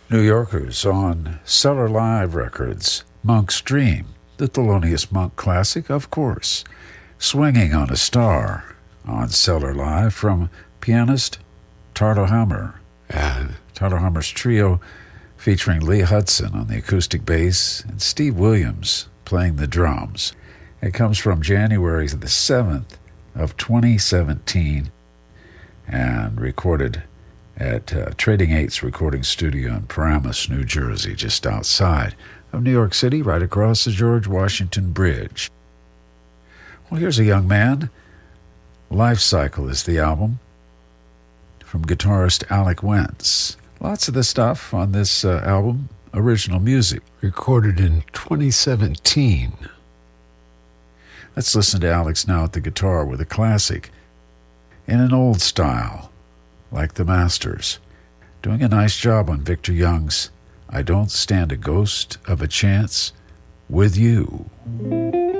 New Yorkers on Cellar Live Records, Monk's Dream, the Thelonious Monk classic, of course. Swinging on a Star on Cellar Live from pianist Tardo Hammer. And Tardo Hammer's trio featuring Lee Hudson on the acoustic bass and Steve Williams playing the drums. It comes from January the 7th of 2017 and recorded at Trading 8's recording studio in Paramus, New Jersey, just outside of New York City, right across the George Washington Bridge. Well, here's a young man. Life Cycle is the album from guitarist Alec Wentz. Lots of the stuff on this album, original music, recorded in 2017. Let's listen to Alex now at the guitar with a classic in an old style, like the Masters, doing a nice job on Victor Young's I Don't Stand a Ghost of a Chance with You.